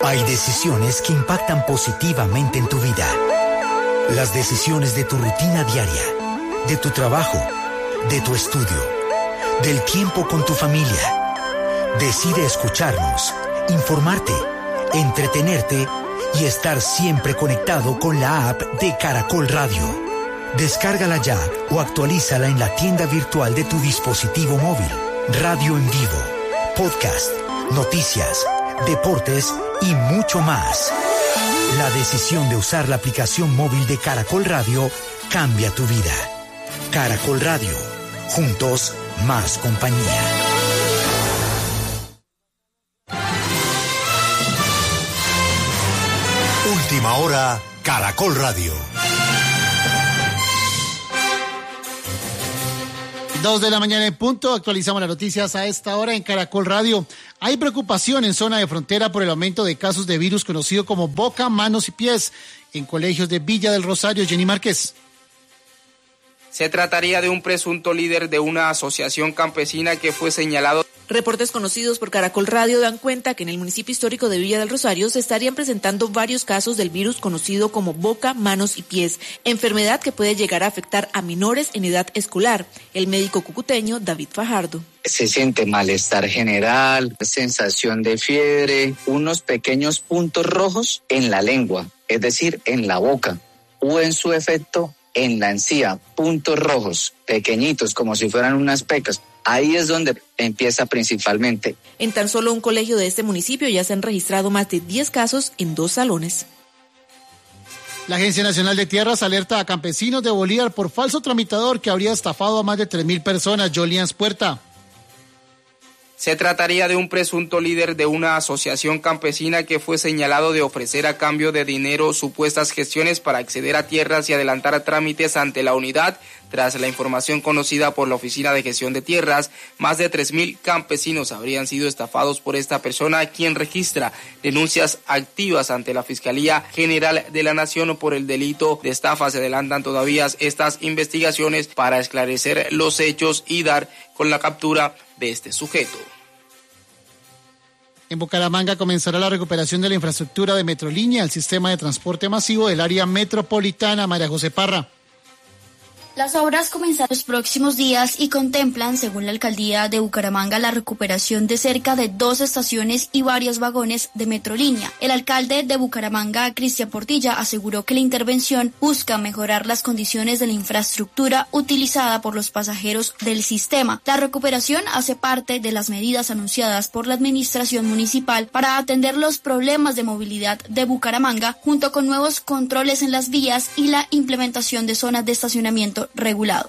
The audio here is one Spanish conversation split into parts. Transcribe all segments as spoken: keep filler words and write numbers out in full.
Hay decisiones que impactan positivamente en tu vida. Las decisiones de tu rutina diaria, de tu trabajo, de tu estudio, del tiempo con tu familia. Decide escucharnos, informarte, entretenerte y estar siempre conectado con la app de Caracol Radio. Descárgala ya o actualízala en la tienda virtual de tu dispositivo móvil. Radio en vivo, podcast, noticias, deportes y mucho más. La decisión de usar la aplicación móvil de Caracol Radio cambia tu vida. Caracol Radio. Juntos, más compañía. Última hora, Caracol Radio. Dos de la mañana en punto, actualizamos las noticias a esta hora en Caracol Radio. Hay preocupación en zona de frontera por el aumento de casos de virus conocido como boca, manos y pies en colegios de Villa del Rosario. Jenny Márquez. Se trataría de un presunto líder de una asociación campesina que fue señalado. Reportes conocidos por Caracol Radio dan cuenta que en el municipio histórico de Villa del Rosario se estarían presentando varios casos del virus conocido como boca, manos y pies, enfermedad que puede llegar a afectar a menores en edad escolar. El médico cucuteño David Fajardo. Se siente malestar general, sensación de fiebre, unos pequeños puntos rojos en la lengua, es decir, en la boca, o en su efecto en la encía, puntos rojos, pequeñitos, como si fueran unas pecas. Ahí es donde empieza principalmente. En tan solo un colegio de este municipio ya se han registrado más de diez casos en dos salones. La Agencia Nacional de Tierras alerta a campesinos de Bolívar por falso tramitador que habría estafado a más de tres mil personas. Jolians Puerta. Se trataría de un presunto líder de una asociación campesina que fue señalado de ofrecer a cambio de dinero supuestas gestiones para acceder a tierras y adelantar trámites ante la unidad. Tras la información conocida por la Oficina de Gestión de Tierras, más de tres mil campesinos habrían sido estafados por esta persona, quien registra denuncias activas ante la Fiscalía General de la Nación por el delito de estafa. Se adelantan todavía estas investigaciones para esclarecer los hechos y dar con la captura de este sujeto. En Bucaramanga comenzará la recuperación de la infraestructura de Metrolínea, el sistema de transporte masivo del área metropolitana. María José Parra. Las obras comenzarán los próximos días y contemplan, según la alcaldía de Bucaramanga, la recuperación de cerca de dos estaciones y varios vagones de Metrolínea. El alcalde de Bucaramanga, Cristian Portilla, aseguró que la intervención busca mejorar las condiciones de la infraestructura utilizada por los pasajeros del sistema. La recuperación hace parte de las medidas anunciadas por la administración municipal para atender los problemas de movilidad de Bucaramanga, junto con nuevos controles en las vías y la implementación de zonas de estacionamiento regulado.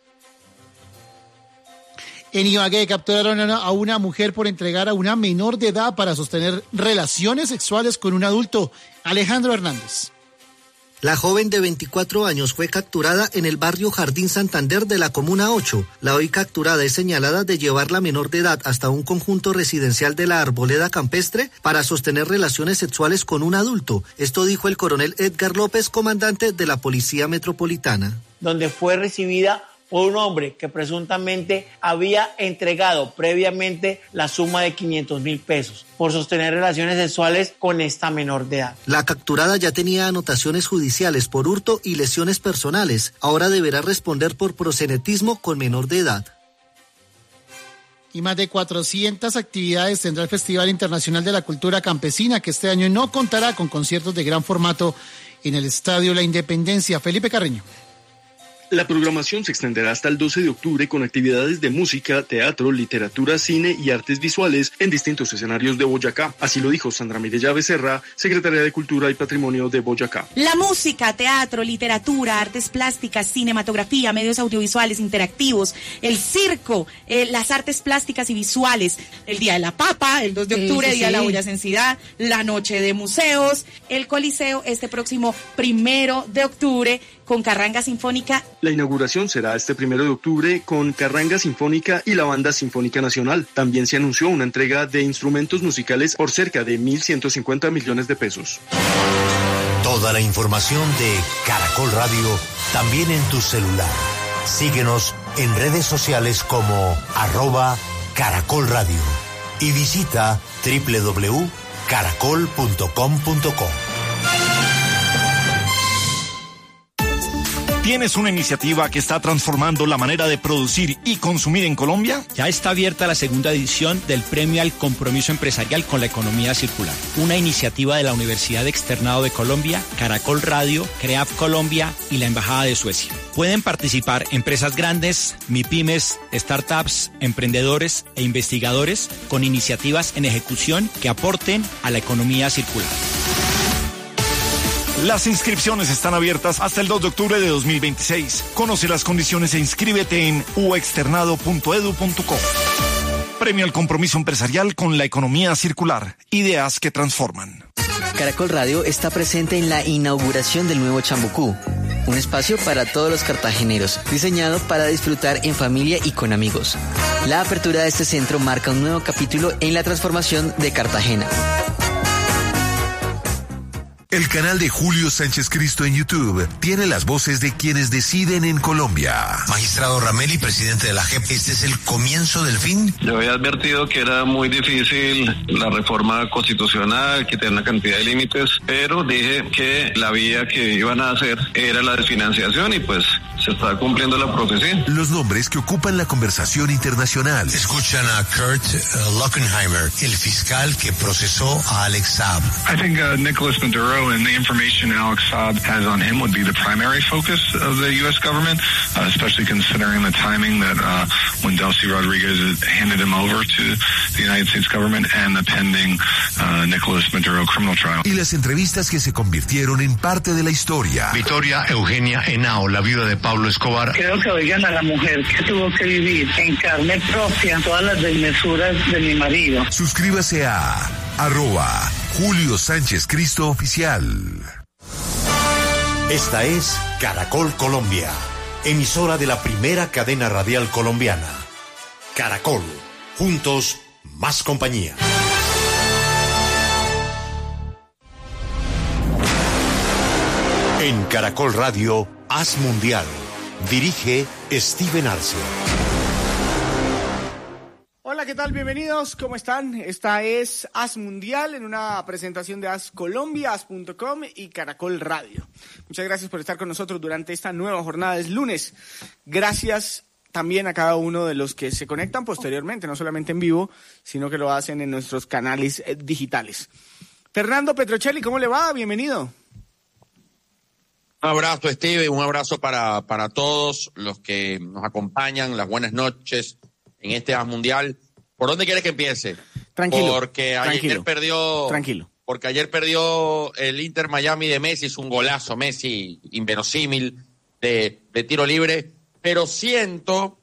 En Ibagué capturaron a una mujer por entregar a una menor de edad para sostener relaciones sexuales con un adulto. Alejandro Hernández. La joven de veinticuatro años fue capturada en el barrio Jardín Santander de la Comuna ocho. La hoy capturada es señalada de llevar la menor de edad hasta un conjunto residencial de la Arboleda Campestre para sostener relaciones sexuales con un adulto. Esto dijo el coronel Edgar López, comandante de la Policía Metropolitana. Donde fue recibida por un hombre que presuntamente había entregado previamente la suma de quinientos mil pesos por sostener relaciones sexuales con esta menor de edad. La capturada ya tenía anotaciones judiciales por hurto y lesiones personales. Ahora deberá responder por proxenetismo con menor de edad. Y más de cuatrocientas actividades tendrá el Festival Internacional de la Cultura Campesina, que este año no contará con conciertos de gran formato en el Estadio La Independencia. Felipe Carreño. La programación se extenderá hasta el doce de octubre con actividades de música, teatro, literatura, cine y artes visuales en distintos escenarios de Boyacá. Así lo dijo Sandra Mireya Becerra, secretaria de Cultura y Patrimonio de Boyacá. La música, teatro, literatura, artes plásticas, cinematografía, medios audiovisuales interactivos, el circo, eh, las artes plásticas y visuales, el Día de la Papa, el dos de octubre, sí, sí, Día sí. de la Boyacensidad, la Noche de Museos, el Coliseo este próximo primero de octubre con Carranga Sinfónica. La inauguración será este primero de octubre con Carranga Sinfónica y la Banda Sinfónica Nacional. También se anunció una entrega de instrumentos musicales por cerca de mil ciento cincuenta millones de pesos. Toda la información de Caracol Radio también en tu celular. Síguenos en redes sociales como arroba Caracol Radio y visita doble u doble u doble u caracol punto com punto co. ¿Tienes una iniciativa que está transformando la manera de producir y consumir en Colombia? Ya está abierta la segunda edición del Premio al Compromiso Empresarial con la Economía Circular, una iniciativa de la Universidad Externado de Colombia, Caracol Radio, CREAF Colombia y la Embajada de Suecia. Pueden participar empresas grandes, MIPYMES, startups, emprendedores e investigadores con iniciativas en ejecución que aporten a la economía circular. Las inscripciones están abiertas hasta el dos de octubre de dos mil veintiséis. Conoce las condiciones e inscríbete en u externado punto edu punto co. Premio al compromiso empresarial con la economía circular. Ideas que transforman. Caracol Radio está presente en la inauguración del nuevo Chambucú, un espacio para todos los cartageneros, diseñado para disfrutar en familia y con amigos. La apertura de este centro marca un nuevo capítulo en la transformación de Cartagena. El canal de Julio Sánchez Cristo en YouTube tiene las voces de quienes deciden en Colombia. Magistrado Ramelli, presidente de la J E P, ¿este es el comienzo del fin? Yo había advertido que era muy difícil la reforma constitucional, que tenía una cantidad de límites, pero dije que la vía que iban a hacer era la desfinanciación y pues se está cumpliendo la profecía. Los nombres que ocupan la conversación internacional. Escuchan a Kurt uh, Lockenheimer, el fiscal que procesó a Alex Saab. I think uh, Nicholas Maduro and the information Alex Saab has on him would be the primary focus of the U S government, uh, especially considering the timing that uh, when Delcy Rodriguez handed him over to the United States government and the pending uh, Nicholas Maduro criminal trial. Y las entrevistas que se convirtieron en parte de la historia. Victoria Eugenia Henao, la viuda de Pablo Escobar. Creo que oigan a la mujer que tuvo que vivir en carne propia todas las desmesuras de mi marido. Suscríbase a arroba Julio Sánchez Cristo Oficial. Esta es Caracol Colombia, emisora de la primera cadena radial colombiana. Caracol, juntos, más compañía. En Caracol Radio, Haz Mundial. Dirige Steven Arce. Hola, ¿qué tal? Bienvenidos, ¿cómo están? Esta es Haz Mundial en una presentación de Haz Colombia, haz punto com y Caracol Radio. Muchas gracias por estar con nosotros durante esta nueva jornada. Es lunes. Gracias también a cada uno de los que se conectan posteriormente, no solamente en vivo, sino que lo hacen en nuestros canales eh, digitales. Fernando Petrocelli, ¿cómo le va? Bienvenido. Un abrazo, Steve, un abrazo para, para todos los que nos acompañan, las buenas noches en este Haz Mundial. ¿Por dónde quieres que empiece? Tranquilo. Porque ayer tranquilo, perdió. Tranquilo. Porque ayer perdió el Inter Miami de Messi, es un golazo Messi inverosímil de, de tiro libre. Pero siento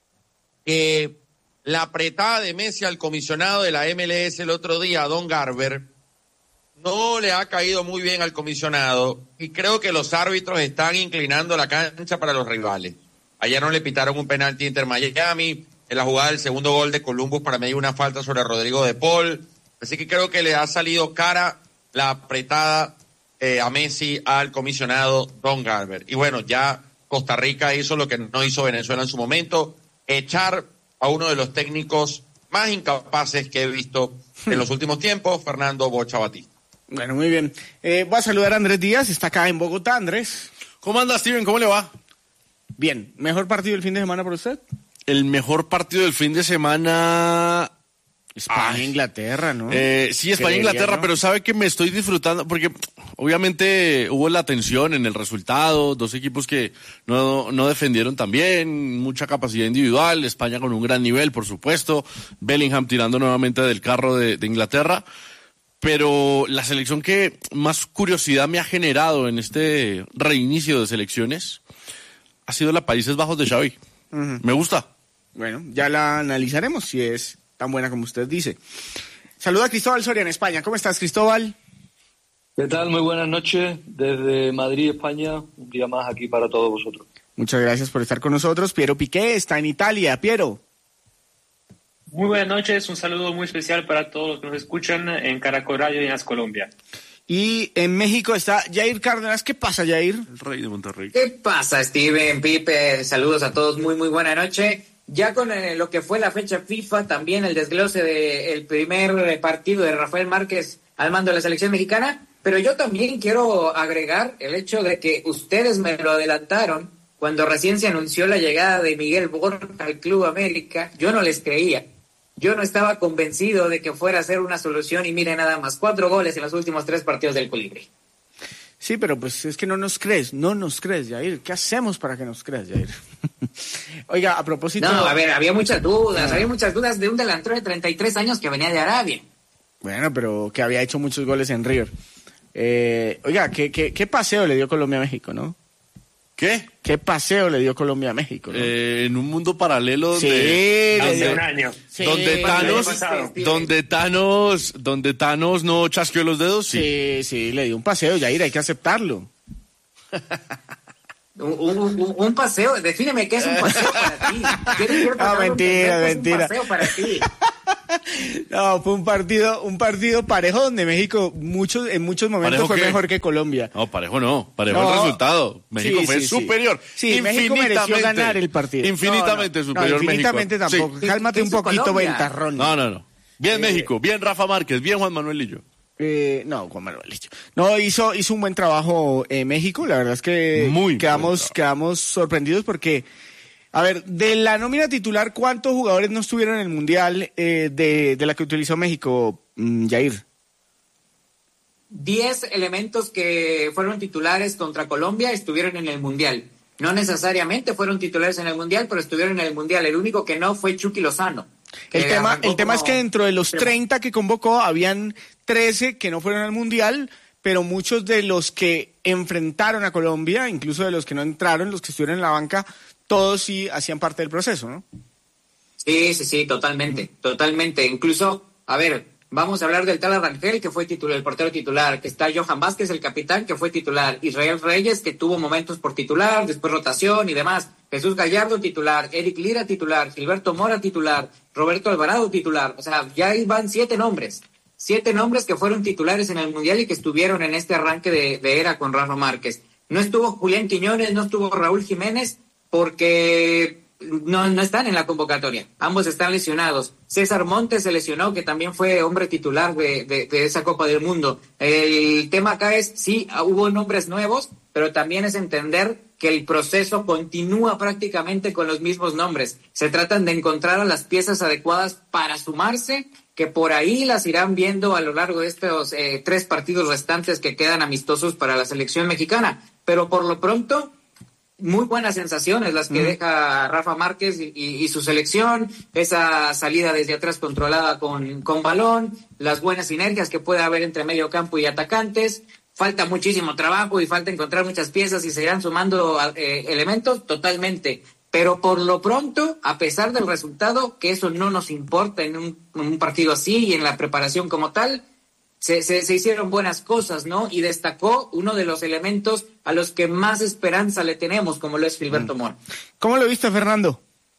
que la apretada de Messi al comisionado de la M L S el otro día, Don Garber, no le ha caído muy bien al comisionado y creo que los árbitros están inclinando la cancha para los rivales. Ayer no le pitaron un penalti Inter Miami, en la jugada del segundo gol de Columbus para medir una falta sobre Rodrigo de Paul, así que creo que le ha salido cara la apretada eh, a Messi al comisionado Don Garber. Y bueno, ya Costa Rica hizo lo que no hizo Venezuela en su momento, echar a uno de los técnicos más incapaces que he visto en los últimos tiempos, Fernando Bocha Batista. Bueno, muy bien. Eh, voy a saludar a Andrés Díaz, está acá en Bogotá. Andrés. ¿Cómo anda, Steven? ¿Cómo le va? Bien. ¿Mejor partido del fin de semana para usted? El mejor partido del fin de semana... España-Inglaterra, ¿no? Eh, sí, España-Inglaterra, ¿no? Pero sabe que me estoy disfrutando, porque obviamente hubo la tensión en el resultado, dos equipos que no, no defendieron tan bien, mucha capacidad individual, España con un gran nivel, por supuesto, Bellingham tirando nuevamente del carro de, de Inglaterra, pero la selección que más curiosidad me ha generado en este reinicio de selecciones ha sido la Países Bajos de Xavi. Uh-huh. Me gusta. Bueno, ya la analizaremos si es tan buena como usted dice. Saluda a Cristóbal Soria en España. ¿Cómo estás, Cristóbal? ¿Qué tal? Muy buenas noches desde Madrid, España. Un día más aquí para todos vosotros. Muchas gracias por estar con nosotros. Piero Piqué está en Italia. Piero. Muy buenas noches. Un saludo muy especial para todos los que nos escuchan en Caracol Radio y en Haz Colombia. Y en México está Jair Cárdenas. ¿Qué pasa, Jair? El rey de Monterrey. ¿Qué pasa, Steven, Pipe? Saludos a todos. Muy, muy buena noche. Ya con eh, lo que fue la fecha FIFA, también el desglose del primer partido de Rafael Márquez al mando de la selección mexicana, pero yo también quiero agregar el hecho de que ustedes me lo adelantaron cuando recién se anunció la llegada de Miguel Borja al Club América. Yo no les creía, yo no estaba convencido de que fuera a ser una solución y mire nada más, cuatro goles en los últimos tres partidos del Colibrí. Sí, pero pues es que no nos crees, no nos crees, Jair. ¿Qué hacemos para que nos creas, Jair? Oiga, a propósito... No, a ver, había muchas dudas, Ah. había muchas dudas de un delantero de treinta y tres años que venía de Arabia. Bueno, pero que había hecho muchos goles en River. Eh, oiga, ¿qué, qué, qué paseo le dio Colombia a México, ¿no? ¿Qué? ¿Qué paseo le dio Colombia a México, ¿no? Eh, en un mundo paralelo Sí, donde, le dio donde, un año. Sí, donde el Thanos, año pasado. donde Thanos, donde Thanos no chasqueó los dedos, sí. Sí, sí, le dio un paseo, Jair, hay que aceptarlo. Un, un, un paseo, defíneme qué es un paseo para ti. ¿Quieres quiero No, tratar de mentira, entender qué es mentira. un paseo para ti? No, fue un partido, un partido parejo donde México muchos, en muchos momentos ¿Parejo fue qué? mejor que Colombia. No, parejo no, parejo No. el resultado. México Sí, fue sí, sí. superior. Sí, México mereció Infinitamente. ganar el partido. Infinitamente No, no, superior no, infinitamente México. tampoco. Sí. Cálmate ¿Qué un hizo poquito, Colombia? ventarrón. No, no, no. Bien Eh, México, bien Rafa Márquez, bien Juan Manuel Lillo. Eh, no, Juan Manuel Lillo. No, hizo, hizo un buen trabajo eh, México. La verdad es que Muy quedamos, quedamos sorprendidos porque, a ver, de la nómina titular, ¿cuántos jugadores no estuvieron en el Mundial eh, de, de la que utilizó México, mm, Jair? Diez elementos que fueron titulares contra Colombia estuvieron en el Mundial. No necesariamente fueron titulares en el Mundial, pero estuvieron en el Mundial. El único que no fue Chucky Lozano. El que tema, arrancó el tema es como- que dentro de los treinta que convocó, habían trece que no fueron al Mundial, pero muchos de los que enfrentaron a Colombia, incluso de los que no entraron, los que estuvieron en la banca, todos sí hacían parte del proceso, ¿no? Sí, sí, sí, totalmente, totalmente. Incluso, a ver, vamos a hablar del tal Rangel, que fue titular, el portero titular, que está Johan Vázquez, el capitán, que fue titular, Israel Reyes, que tuvo momentos por titular, después rotación y demás, Jesús Gallardo titular, Eric Lira titular, Gilberto Mora titular, Roberto Alvarado titular, o sea, ya ahí van siete nombres, siete nombres que fueron titulares en el Mundial y que estuvieron en este arranque de, de era con Rafa Márquez. No estuvo Julián Quiñones, no estuvo Raúl Jiménez, porque no, no están en la convocatoria. Ambos están lesionados. César Montes se lesionó, que también fue hombre titular de, de, de esa Copa del Mundo. El tema acá es, sí, hubo nombres nuevos, pero también es entender que el proceso continúa prácticamente con los mismos nombres. Se tratan de encontrar a las piezas adecuadas para sumarse, que por ahí las irán viendo a lo largo de estos eh, tres partidos restantes que quedan amistosos para la selección mexicana. Pero por lo pronto, muy buenas sensaciones las que Mm. deja Rafa Márquez y, y- y su selección, esa salida desde atrás controlada con, con balón, las buenas sinergias que puede haber entre medio campo y atacantes. Falta muchísimo trabajo y falta encontrar muchas piezas y se irán sumando eh, elementos totalmente. Pero por lo pronto, a pesar del resultado, que eso no nos importa en un, en un partido así y en la preparación como tal, Se, se, se hicieron buenas cosas, ¿no? Y destacó uno de los elementos a los que más esperanza le tenemos, como lo es Gilberto Mora. ¿Cómo lo viste, Fernando?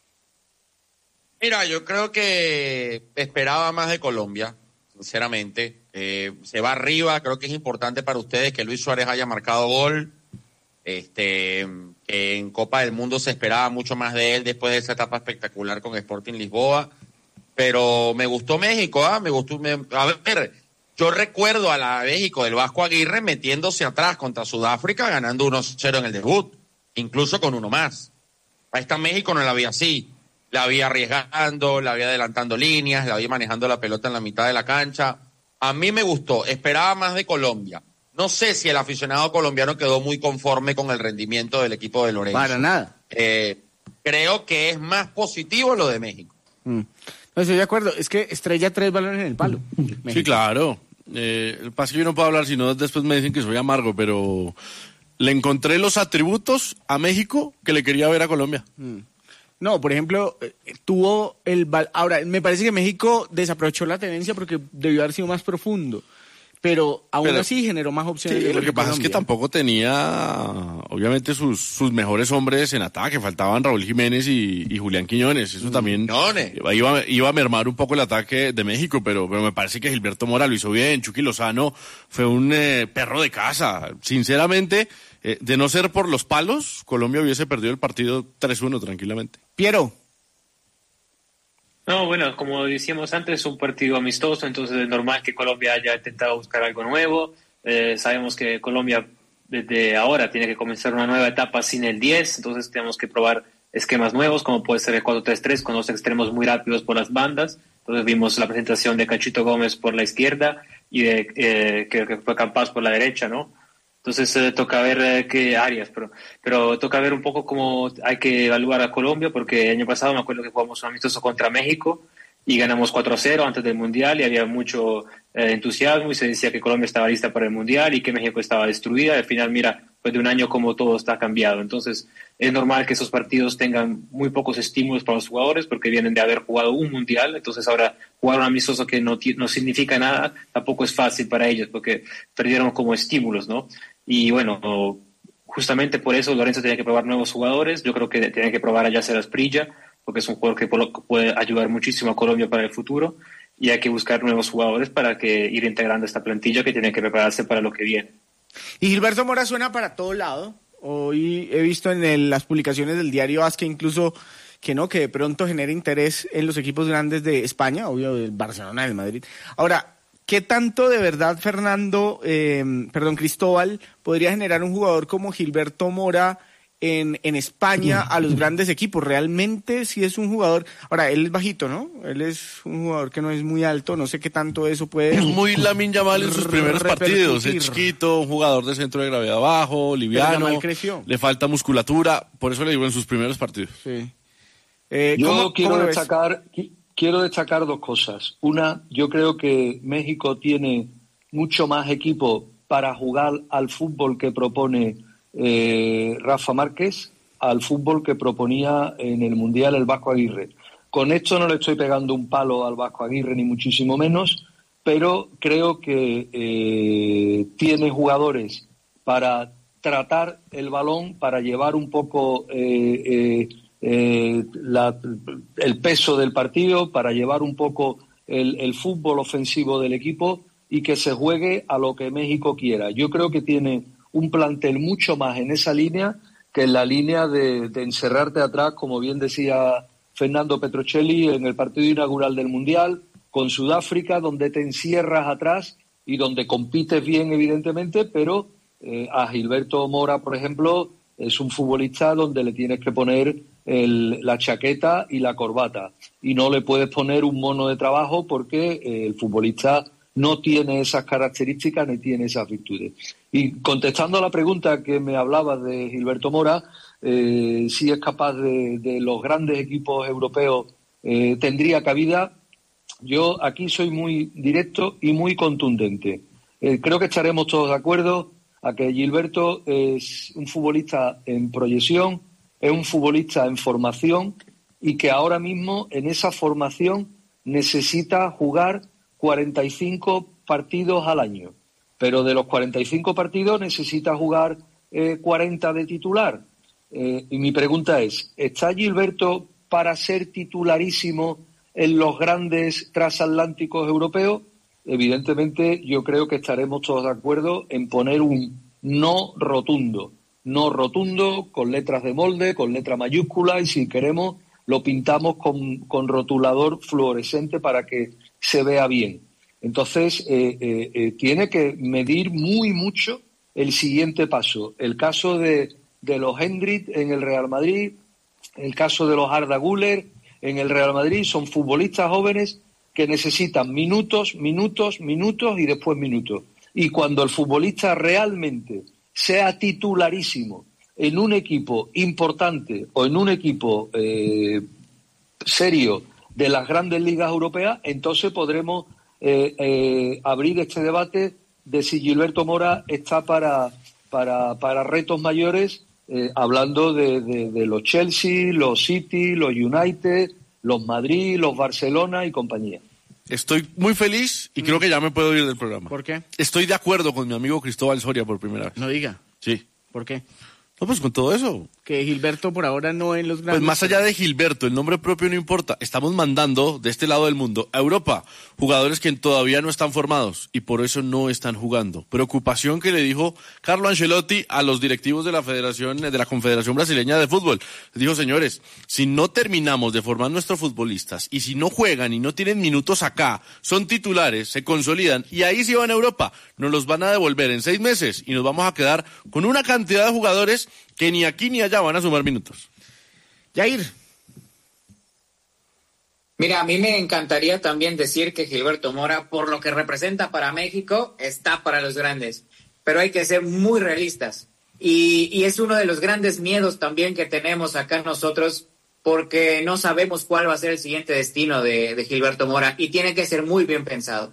Mira, yo creo que esperaba más de Colombia, sinceramente. Eh, se va arriba, creo que es importante para ustedes que Luis Suárez haya marcado gol. Este, que en Copa del Mundo se esperaba mucho más de él después de esa etapa espectacular con Sporting Lisboa. Pero me gustó México, ¿ah? Me gustó. Me, a ver, yo recuerdo a la México del Vasco Aguirre metiéndose atrás contra Sudáfrica, ganando uno cero en el debut, incluso con uno más. A esta México no la vi así. La vi arriesgando, la vi adelantando líneas, la vi manejando la pelota en la mitad de la cancha. A mí me gustó, esperaba más de Colombia. No sé si el aficionado colombiano quedó muy conforme con el rendimiento del equipo de Lorenzo. Para nada. Eh, creo que es más positivo lo de México. Mm. No estoy de acuerdo, es que estrella tres balones en el palo. Sí, claro. Eh, el pasa que yo no puedo hablar, sino después me dicen que soy amargo, pero le encontré los atributos a México que le quería ver a Colombia. Mm. No, por ejemplo, eh, tuvo el... bal- Ahora, me parece que México desaprovechó la tendencia porque debió haber sido más profundo. Pero aún Pero- así generó más opciones. Sí, de lo gol que pasa es que Colombia. tampoco tenía, obviamente, sus, sus mejores hombres en ataque. Faltaban Raúl Jiménez y, y Julián Quiñones. Eso también iba, iba a mermar un poco el ataque de México, pero, pero me parece que Gilberto Mora lo hizo bien. Chucky Lozano fue un eh, perro de casa. Sinceramente, eh, de no ser por los palos, Colombia hubiese perdido el partido tres uno tranquilamente. Piero. No, bueno, como decíamos antes, es un partido amistoso, entonces es normal que Colombia haya intentado buscar algo nuevo. Eh, sabemos que Colombia desde ahora tiene que comenzar una nueva etapa sin el diez, entonces tenemos que probar esquemas nuevos, como puede ser el cuatro tres tres con los extremos muy rápidos por las bandas. Entonces vimos la presentación de Cachito Gómez por la izquierda y de eh, que, que fue Campas por la derecha, ¿no? Entonces eh, toca ver eh, qué áreas, pero, pero toca ver un poco cómo hay que evaluar a Colombia, porque el año pasado me acuerdo que jugamos un amistoso contra México y ganamos cuatro a cero antes del Mundial y había mucho eh, entusiasmo y se decía que Colombia estaba lista para el Mundial y que México estaba destruida. Al final, mira, después de un año como todo está cambiado. Entonces es normal que esos partidos tengan muy pocos estímulos para los jugadores porque vienen de haber jugado un Mundial. Entonces ahora jugar un amistoso que no, no significa nada tampoco es fácil para ellos porque perdieron como estímulos, ¿no? Y bueno, justamente por eso Lorenzo tiene que probar nuevos jugadores. Yo creo que tiene que probar a Yasser Asprilla, porque es un jugador que puede ayudar muchísimo a Colombia para el futuro, y hay que buscar nuevos jugadores para que ir integrando esta plantilla que tiene que prepararse para lo que viene. Y Gilberto Mora suena para todo lado. Hoy he visto en el, las publicaciones del diario AS que incluso que no, que de pronto genera interés en los equipos grandes de España, obvio del Barcelona, del Madrid. Ahora, ¿qué tanto de verdad Fernando, eh, perdón, Cristóbal, podría generar un jugador como Gilberto Mora en, en España a los grandes equipos? Realmente sí es un jugador, ahora él es bajito, ¿no? Él es un jugador que no es muy alto, no sé qué tanto eso puede... Es muy Lamine Yamal en sus primeros partidos, es chiquito, un jugador de centro de gravedad bajo, liviano, le falta musculatura, por eso le digo en sus primeros partidos. Sí. Eh, yo ¿cómo, quiero cómo destacar... Quiero destacar dos cosas. Una, yo creo que México tiene mucho más equipo para jugar al fútbol que propone eh, Rafa Márquez, al fútbol que proponía en el Mundial el Vasco Aguirre. Con esto no le estoy pegando un palo al Vasco Aguirre, ni muchísimo menos, pero creo que eh, tiene jugadores para tratar el balón, para llevar un poco... Eh, eh, Eh, la, el peso del partido, para llevar un poco el, el fútbol ofensivo del equipo y que se juegue a lo que México quiera. Yo creo que tiene un plantel mucho más en esa línea que en la línea de, de encerrarte atrás, como bien decía Fernando Petrocelli en el partido inaugural del Mundial, con Sudáfrica, donde te encierras atrás y donde compites bien, evidentemente, pero eh, a Gilberto Mora, por ejemplo, es un futbolista donde le tienes que poner el, la chaqueta y la corbata y no le puedes poner un mono de trabajo porque eh, el futbolista no tiene esas características ni tiene esas virtudes. Y contestando a la pregunta que me hablaba de Gilberto Mora, eh, si es capaz de, de los grandes equipos europeos, eh, tendría cabida. Yo aquí soy muy directo y muy contundente. Eh, creo que estaremos todos de acuerdo a que Gilberto es un futbolista en proyección, es un futbolista en formación y que ahora mismo en esa formación necesita jugar cuarenta y cinco partidos al año. Pero de los cuarenta y cinco partidos necesita jugar eh, cuarenta de titular. Eh, y mi pregunta es, ¿está Gilberto para ser titularísimo en los grandes transatlánticos europeos? Evidentemente yo creo que estaremos todos de acuerdo en poner un no rotundo. No rotundo, con letras de molde, con letra mayúscula, y si queremos lo pintamos con, con rotulador fluorescente para que se vea bien. Entonces, eh, eh, eh, tiene que medir muy mucho el siguiente paso. El caso de, de los Hendrik en el Real Madrid, el caso de los Arda Güler en el Real Madrid, son futbolistas jóvenes que necesitan minutos, minutos, minutos y después minutos. Y cuando el futbolista realmente sea titularísimo en un equipo importante o en un equipo eh, serio de las grandes ligas europeas, entonces podremos eh, eh, abrir este debate de si Gilberto Mora está para, para, para retos mayores, eh, hablando de, de, de los Chelsea, los City, los United, los Madrid, los Barcelona y compañía. Estoy muy feliz y mm. creo que ya me puedo ir del programa. ¿Por qué? Estoy de acuerdo con mi amigo Cristóbal Soria por primera vez. No diga. Sí. ¿Por qué? No, pues con todo eso. Que Gilberto por ahora no en los grandes. Pues más allá de Gilberto, el nombre propio no importa. Estamos mandando de este lado del mundo a Europa jugadores que todavía no están formados y por eso no están jugando. Preocupación que le dijo Carlo Ancelotti a los directivos de la Federación, de la Confederación Brasileña de Fútbol. Les dijo, señores, si no terminamos de formar nuestros futbolistas y si no juegan y no tienen minutos acá, son titulares, se consolidan y ahí sí van a Europa, nos los van a devolver en seis meses y nos vamos a quedar con una cantidad de jugadores que ni aquí ni allá van a sumar minutos. Jair. Mira, a mí me encantaría también decir que Gilberto Mora, por lo que representa para México, está para los grandes. Pero hay que ser muy realistas. Y, y es uno de los grandes miedos también que tenemos acá nosotros, porque no sabemos cuál va a ser el siguiente destino de, de Gilberto Mora. Y tiene que ser muy bien pensado.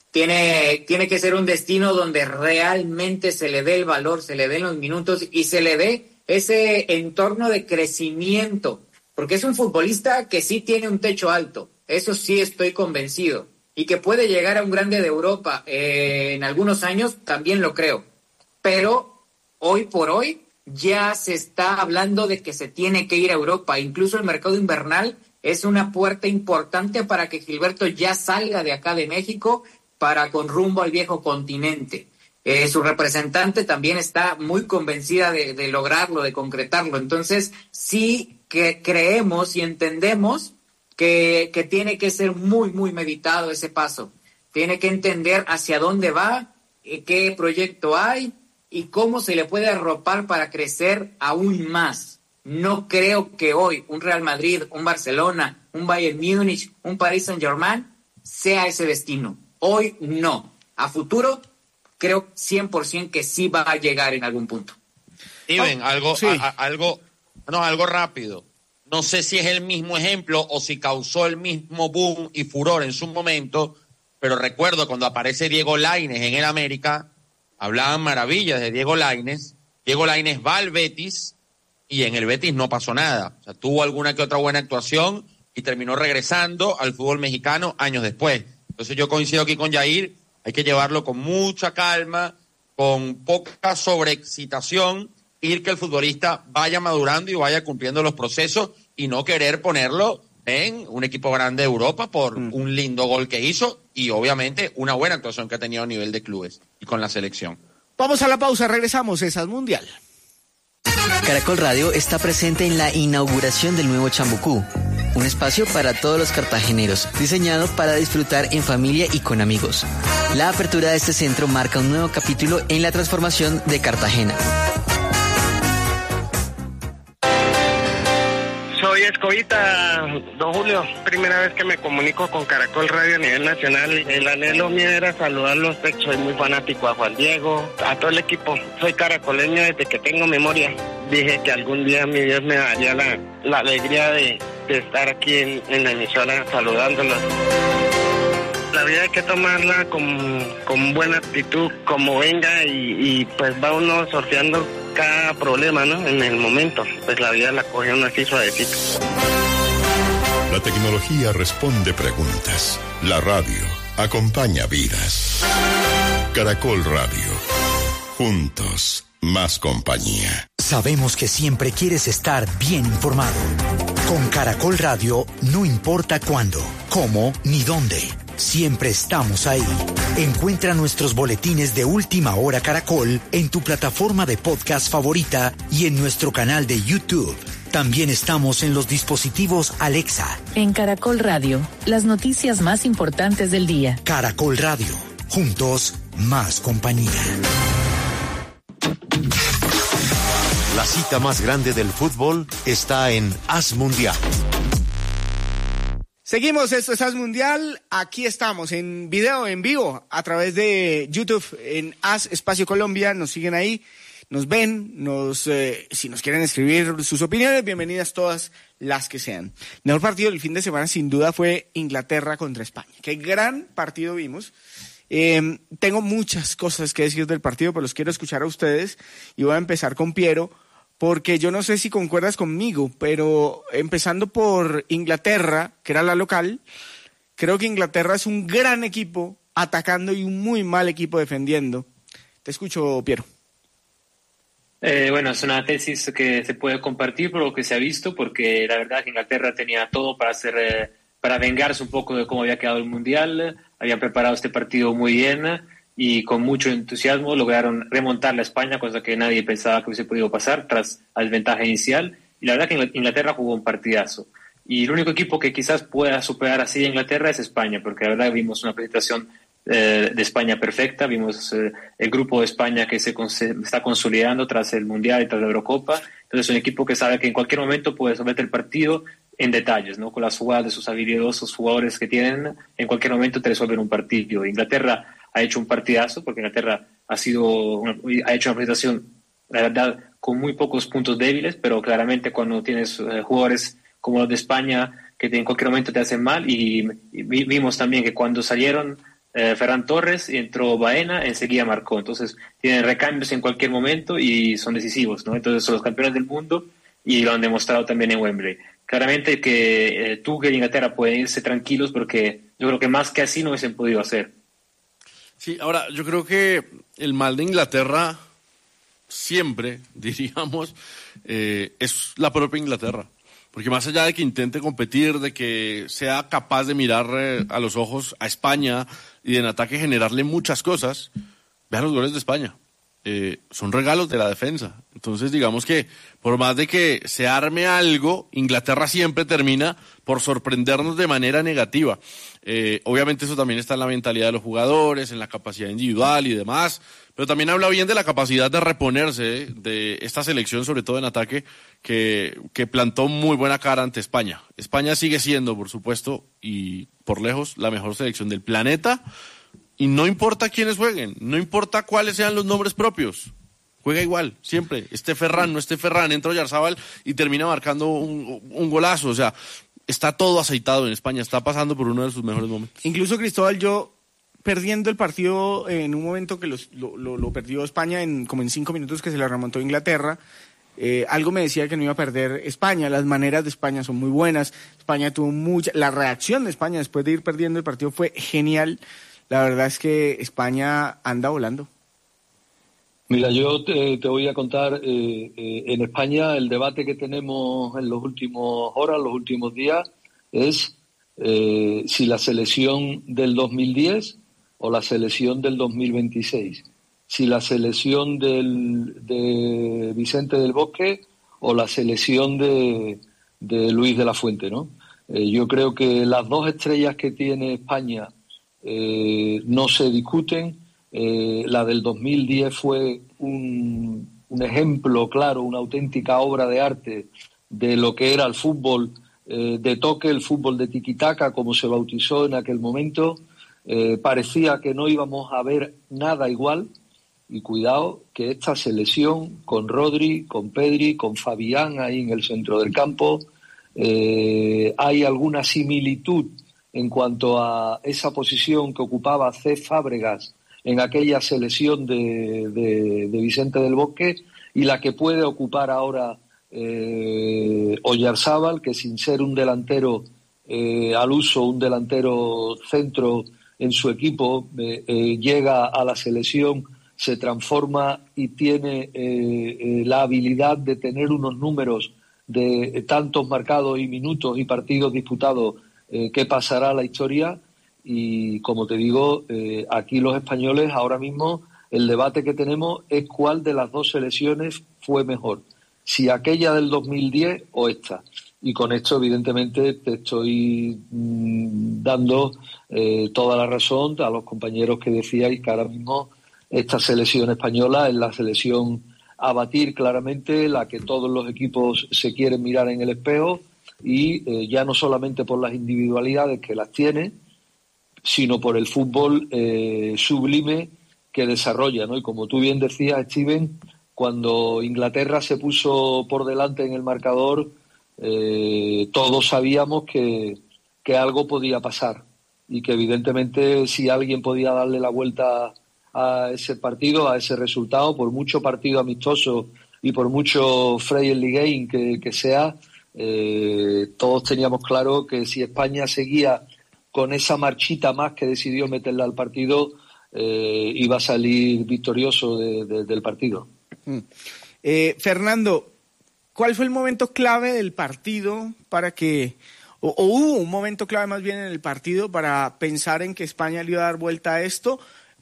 Tiene, tiene que ser un destino donde realmente se le dé el valor, se le den los minutos y se le dé ese entorno de crecimiento, porque es un futbolista que sí tiene un techo alto, eso sí estoy convencido, y que puede llegar a un grande de Europa eh, en algunos años, también lo creo, pero hoy por hoy ya se está hablando de que se tiene que ir a Europa, incluso el mercado invernal es una puerta importante para que Gilberto ya salga de acá de México para con rumbo al viejo continente. Eh, su representante también está muy convencida de, de lograrlo, de concretarlo. Entonces, sí que creemos y entendemos que, que tiene que ser muy, muy meditado ese paso. Tiene que entender hacia dónde va, eh, qué proyecto hay y cómo se le puede arropar para crecer aún más. No creo que hoy un Real Madrid, un Barcelona, un Bayern Múnich, un Paris Saint-Germain sea ese destino. Hoy no. A futuro creo cien por ciento que sí va a llegar en algún punto. Steven, oh, algo, sí. a, a, algo, no, algo rápido. No sé si es el mismo ejemplo o si causó el mismo boom y furor en su momento, pero recuerdo cuando aparece Diego Lainez en el América, hablaban maravillas de Diego Lainez. Diego Lainez va al Betis y en el Betis no pasó nada. O sea, tuvo alguna que otra buena actuación y terminó regresando al fútbol mexicano años después. Entonces yo coincido aquí con Jair. Hay que llevarlo con mucha calma, con poca sobreexcitación, ir que el futbolista vaya madurando y vaya cumpliendo los procesos y no querer ponerlo en un equipo grande de Europa por mm. un lindo gol que hizo y obviamente una buena actuación que ha tenido a nivel de clubes y con la selección. Vamos a la pausa, regresamos, es al Mundial. Caracol Radio está presente en la inauguración del nuevo Chambucú, un espacio para todos los cartageneros, diseñado para disfrutar en familia y con amigos. La apertura de este centro marca un nuevo capítulo en la transformación de Cartagena. Soy Escobita, don Julio. Primera vez que me comunico con Caracol Radio a nivel nacional. El anhelo mío era saludarlos. Soy muy fanático a Juan Diego, a todo el equipo. Soy caracoleño desde que tengo memoria. Dije que algún día mi Dios me daría la, la alegría de, de estar aquí en, en la emisora saludándolos. La vida hay que tomarla con, con buena actitud, como venga, y, y pues va uno sorteando cada problema, ¿no? En el momento, pues la vida la coge uno así suavecito. La tecnología responde preguntas. La radio acompaña vidas. Caracol Radio. Juntos, más compañía. Sabemos que siempre quieres estar bien informado. Con Caracol Radio, no importa cuándo, cómo ni dónde. Siempre estamos ahí. Encuentra nuestros boletines de Última Hora Caracol en tu plataforma de podcast favorita y en nuestro canal de YouTube. También estamos en los dispositivos Alexa. En Caracol Radio, las noticias más importantes del día. Caracol Radio. Juntos, más compañía. La cita más grande del fútbol está en Haz Mundial. Seguimos, esto es Haz Mundial, aquí estamos en video, en vivo, a través de YouTube, en Haz Espacio Colombia, nos siguen ahí, nos ven, nos eh, si nos quieren escribir sus opiniones, bienvenidas todas las que sean. El mejor partido del fin de semana sin duda fue Inglaterra contra España, qué gran partido vimos. Eh, tengo muchas cosas que decir del partido, pero los quiero escuchar a ustedes y voy a empezar con Piero. Porque yo no sé si concuerdas conmigo, pero empezando por Inglaterra, que era la local, creo que Inglaterra es un gran equipo atacando y un muy mal equipo defendiendo. Te escucho, Piero. Eh, bueno, es una tesis que se puede compartir por lo que se ha visto, porque la verdad que Inglaterra tenía todo para hacer, eh, para vengarse un poco de cómo había quedado el Mundial. Habían preparado este partido muy bien y con mucho entusiasmo lograron remontar la España, cosa que nadie pensaba que hubiese podido pasar tras la desventaja inicial. Y la verdad que Inglaterra jugó un partidazo. Y el único equipo que quizás pueda superar así a Inglaterra es España, porque la verdad vimos una presentación eh, de España perfecta, vimos eh, el grupo de España que se, se está consolidando tras el Mundial y tras la Eurocopa. Entonces es un equipo que sabe que en cualquier momento puede someter el partido en detalles, ¿no? Con las jugadas de sus habilidosos jugadores que tienen, en cualquier momento te resuelven un partido. Inglaterra ha hecho un partidazo, porque Inglaterra ha, sido una, ha hecho una presentación, la verdad, con muy pocos puntos débiles, pero claramente cuando tienes eh, jugadores como los de España, que en cualquier momento te hacen mal, y, y vimos también que cuando salieron eh, Ferran Torres y entró Baena, enseguida marcó. Entonces tienen recambios en cualquier momento y son decisivos, ¿no? Entonces son los campeones del mundo y lo han demostrado también en Wembley. Claramente que eh, Tuchel y Inglaterra pueden irse tranquilos, porque yo creo que más que así no hubiesen podido hacer. Sí, ahora yo creo que el mal de Inglaterra siempre, diríamos, eh, es la propia Inglaterra. Porque más allá de que intente competir, de que sea capaz de mirar eh, a los ojos a España y de en ataque generarle muchas cosas, vean los goles de España. Eh, son regalos de la defensa. Entonces digamos que por más de que se arme algo, Inglaterra siempre termina por sorprendernos de manera negativa. Eh, obviamente eso también está en la mentalidad de los jugadores, en la capacidad individual y demás, pero también habla bien de la capacidad de reponerse de esta selección, sobre todo en ataque, que, que plantó muy buena cara ante España. España sigue siendo, por supuesto, y por lejos, la mejor selección del planeta. Y no importa quiénes jueguen, no importa cuáles sean los nombres propios, juega igual, siempre. Esté Ferran, no esté Ferran, entra Oyarzabal y termina marcando un, un golazo. O sea, está todo aceitado en España, está pasando por uno de sus mejores momentos. Incluso, Cristóbal, yo perdiendo el partido en un momento que los, lo, lo, lo perdió España, en como en cinco minutos que se le remontó Inglaterra, eh, algo me decía que no iba a perder España. Las maneras de España son muy buenas. España tuvo mucha... La reacción de España después de ir perdiendo el partido fue genial. La verdad es que España anda volando. Mira, yo te, te voy a contar, eh, eh, en España el debate que tenemos en los últimos horas, los últimos días, es eh, si la selección del dos mil diez o la selección del dos mil veintiséis, si la selección del, de Vicente del Bosque o la selección de, de Luis de la Fuente, ¿no? Eh, yo creo que las dos estrellas que tiene España Eh, no se discuten. Eh, la del dos mil diez fue un, un ejemplo claro, una auténtica obra de arte de lo que era el fútbol eh, de toque, el fútbol de tiquitaca, como se bautizó en aquel momento. Eh, parecía que no íbamos a ver nada igual, y cuidado que esta selección, con Rodri, con Pedri, con Fabián ahí en el centro del campo, eh, hay alguna similitud en cuanto a esa posición que ocupaba Cés Fábregas en aquella selección de, de, de Vicente del Bosque, y la que puede ocupar ahora eh, Oyarzábal, que sin ser un delantero eh, al uso, un delantero centro en su equipo, eh, eh, llega a la selección, se transforma y tiene eh, eh, la habilidad de tener unos números de tantos marcados y minutos y partidos disputados Eh, que pasará a la historia. Y como te digo, eh, aquí los españoles ahora mismo el debate que tenemos es cuál de las dos selecciones fue mejor, si aquella del dos mil diez o esta. Y con esto evidentemente te estoy mmm, dando eh, toda la razón a los compañeros que decíais que ahora mismo esta selección española es la selección a batir, claramente la que todos los equipos se quieren mirar en el espejo. Y eh, ya no solamente por las individualidades que las tiene, sino por el fútbol eh, sublime que desarrolla, ¿no? Y como tú bien decías, Steven, cuando Inglaterra se puso por delante en el marcador, eh, todos sabíamos que, que algo podía pasar, y que evidentemente si alguien podía darle la vuelta a ese partido, a ese resultado, por mucho partido amistoso y por mucho friendly game que, que sea, Eh, todos teníamos claro que si España seguía con esa marchita más que decidió meterla al partido, eh, iba a salir victorioso de, de, del partido. Mm. Eh, Fernando, ¿cuál fue el momento clave del partido para que, o, o hubo un momento clave más bien en el partido para pensar en que España le iba a dar vuelta a esto?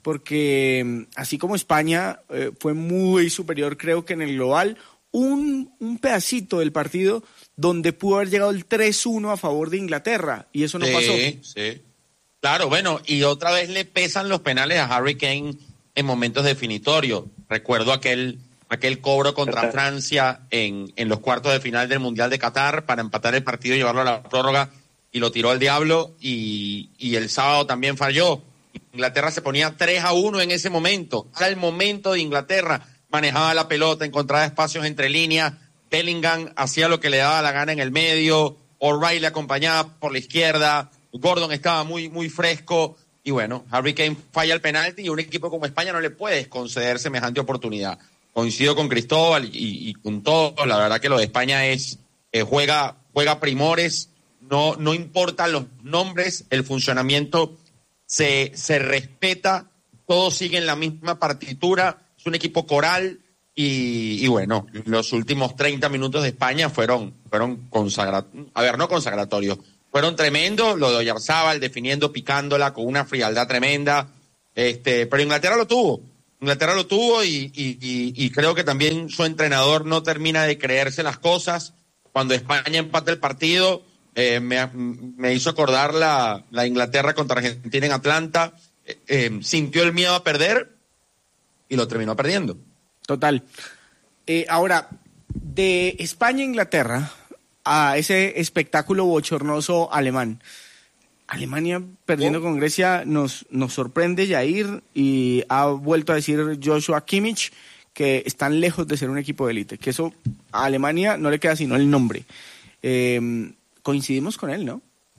Porque así como España eh, fue muy superior, creo que en el global, un, un pedacito del partido donde pudo haber llegado el tres uno a favor de Inglaterra, y eso no sí, pasó. Sí, claro, bueno, y otra vez le pesan los penales a Harry Kane en momentos definitorios. Recuerdo aquel, aquel cobro contra Francia en, en los cuartos de final del Mundial de Qatar para empatar el partido y llevarlo a la prórroga, y lo tiró al diablo, y, y el sábado también falló. Inglaterra se ponía tres a uno en ese momento. Era el momento de Inglaterra. Manejaba la pelota, encontraba espacios entre líneas. Bellingham hacía lo que le daba la gana en el medio. O'Reilly acompañaba por la izquierda. Gordon estaba muy, muy fresco. Y bueno, Harry Kane falla el penalti y un equipo como España no le puedes conceder semejante oportunidad. Coincido con Cristóbal y, y con todos. La verdad que lo de España es eh, juega, juega primores. No, no importan los nombres, el funcionamiento Se, se respeta, todos siguen la misma partitura, es un equipo coral y, y bueno, los últimos treinta minutos de España fueron, fueron consagratorios, a ver, no consagratorios, fueron tremendos, lo de Oyarzábal definiendo, picándola con una frialdad tremenda, este, pero Inglaterra lo tuvo, Inglaterra lo tuvo y, y, y, y creo que también su entrenador no termina de creerse las cosas. Cuando España empata el partido, Eh, me, me hizo acordar la, la Inglaterra contra Argentina en Atlanta, eh, eh, sintió el miedo a perder y lo terminó perdiendo. Total. Eh, ahora, de España a Inglaterra a ese espectáculo bochornoso alemán. Alemania perdiendo oh. con Grecia nos, nos sorprende, Jair, y ha vuelto a decir Joshua Kimmich que están lejos de ser un equipo de élite, que eso a Alemania no le queda sino el nombre. Eh, Coincidimos con él, ¿no?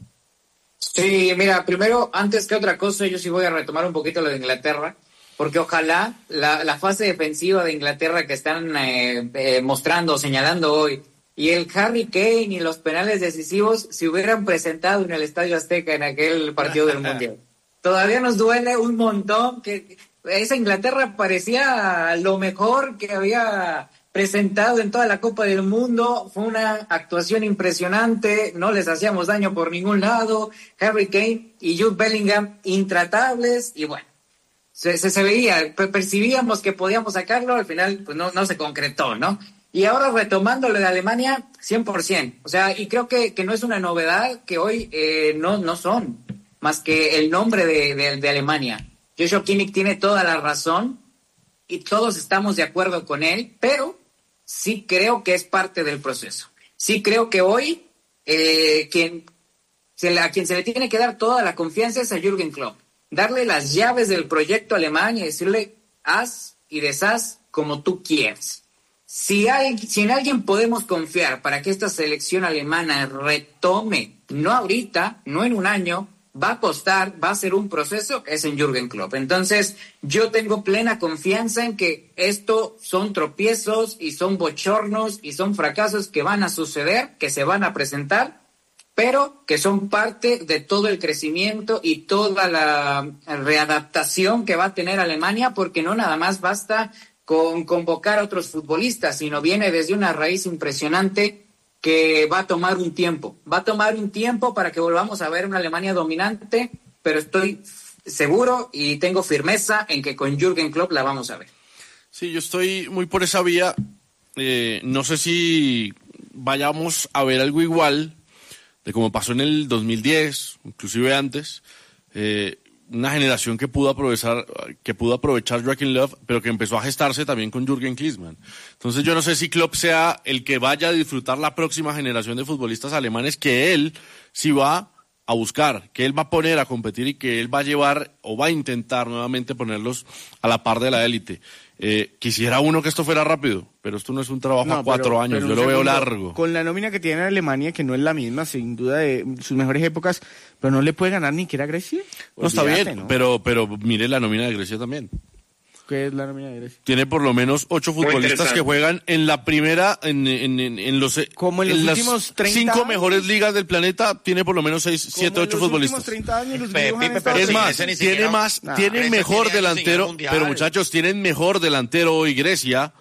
Sí, mira, primero, antes que otra cosa, yo sí voy a retomar un poquito lo de Inglaterra, porque ojalá la, la fase defensiva de Inglaterra que están eh, eh, mostrando, señalando hoy, y el Harry Kane y los penales decisivos se hubieran presentado en el Estadio Azteca en aquel partido del Mundial. Todavía nos duele un montón que esa Inglaterra parecía lo mejor que había presentado en toda la Copa del Mundo. Fue una actuación impresionante, no les hacíamos daño por ningún lado. Harry Kane y Jude Bellingham intratables, y bueno, se, se, se veía, percibíamos que podíamos sacarlo, al final pues no, no se concretó, ¿no? Y ahora retomando lo de Alemania, cien por ciento, o sea, y creo que, que no es una novedad que hoy eh, no, no son más que el nombre de, de, de Alemania. Joshua Kimmich tiene toda la razón y todos estamos de acuerdo con él, pero sí creo que es parte del proceso. Sí creo que hoy eh, quien, se le, a quien se le tiene que dar toda la confianza es a Jürgen Klopp. Darle las llaves del proyecto alemán y decirle, haz y deshaz como tú quieras. Si, hay, si en alguien podemos confiar para que esta selección alemana retome, no ahorita, no en un año, va a costar, va a ser un proceso, es en Jürgen Klopp. Entonces, yo tengo plena confianza en que esto son tropiezos y son bochornos y son fracasos que van a suceder, que se van a presentar, pero que son parte de todo el crecimiento y toda la readaptación que va a tener Alemania, porque no nada más basta con convocar a otros futbolistas, sino viene desde una raíz impresionante que va a tomar un tiempo, va a tomar un tiempo para que volvamos a ver una Alemania dominante, pero estoy seguro y tengo firmeza en que con Jürgen Klopp la vamos a ver. Sí, yo estoy muy por esa vía, eh, no sé si vayamos a ver algo igual de como pasó en el dos mil diez, inclusive antes, eh, una generación que pudo aprovechar que pudo aprovechar Joachim Löw, pero que empezó a gestarse también con Jürgen Klinsmann. Entonces yo no sé si Klopp sea el que vaya a disfrutar la próxima generación de futbolistas alemanes que él sí va a buscar, que él va a poner a competir y que él va a llevar o va a intentar nuevamente ponerlos a la par de la élite. Eh, quisiera uno que esto fuera rápido, pero esto no es un trabajo no, a cuatro pero, años, pero yo lo segundo, veo largo. Con la nómina que tiene Alemania, que no es la misma, sin duda de sus mejores épocas, pero no le puede ganar ni siquiera a Grecia. No, está bien, ¿no? pero pero mire la nómina de Grecia también. ¿Qué es la nómina de Grecia? Tiene por lo menos ocho futbolistas que juegan en la primera, en, en, en, en los, Como en los en últimos las treinta cinco años. mejores ligas del planeta, tiene por lo menos seis, siete, ocho futbolistas. treinta años, los Pe, Pipe, pero es sí, más, ese ni tiene siquiera- más, Nah, tienen ese mejor tiene años sin ir delantero, al Mundial. pero muchachos, tienen mejor delantero hoy Grecia,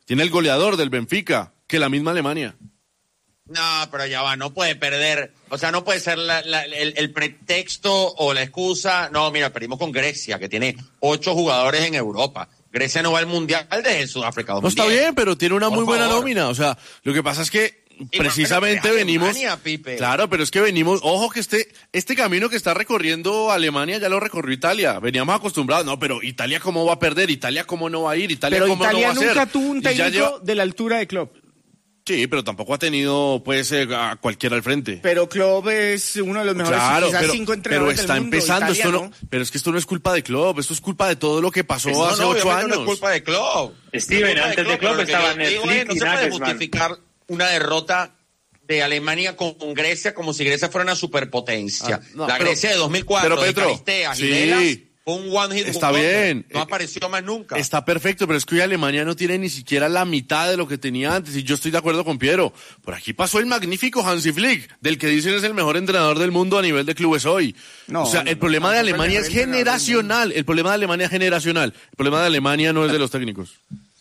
Tiene el goleador del Benfica, que la misma Alemania. No, pero ya va, no puede perder, o sea, no puede ser la, la, el, el pretexto o la excusa. No, mira, perdimos con Grecia, que tiene ocho jugadores en Europa. Grecia no va al Mundial desde Sudáfrica dos mil diez. No, está bien, pero tiene una Por muy buena favor. nómina. O sea, lo que pasa es que Y precisamente pero, pero, venimos... Alemania, Pipe. Claro, pero es que venimos... Ojo que este, este camino que está recorriendo Alemania ya lo recorrió Italia. Veníamos acostumbrados. No, pero Italia cómo va a perder, Italia cómo no va a ir, Italia Pero cómo Italia no va a hacer. nunca tuvo un Y ya técnico lleva- de la altura de Klopp. Sí, pero tampoco ha tenido, pues, eh, a cualquiera al frente. Pero Klopp es uno de los mejores, Claro, quizás pero, cinco pero entrenadores está del mundo. empezando. Italia, Esto no, ¿no? pero es que esto no es culpa de Klopp, esto es culpa de todo lo que pasó No, hace no, ocho obviamente años. no es culpa de Klopp. Steven, No es culpa antes de Klopp pero lo que estaban yo digo Flick es, no y se puede Nagelsmann. justificar una derrota de Alemania con Grecia como si Grecia fuera una superpotencia. Ah, no, la pero- Grecia de dos mil cuatro, pero, de Petro, Caristeas sí, y Velas, fue un one hit está wonder. bien. No Eh, apareció más nunca. Está perfecto, pero es que hoy Alemania no tiene ni siquiera la mitad de lo que tenía antes, y yo estoy de acuerdo con Piero. Por aquí pasó el magnífico Hansi Flick, del que dicen es el mejor entrenador del mundo a nivel de clubes hoy. No, o sea, no, el no, problema no, de no fue el Alemania mejor es entrenador del generacional, el problema de Alemania es generacional, el problema de Alemania no es de los técnicos.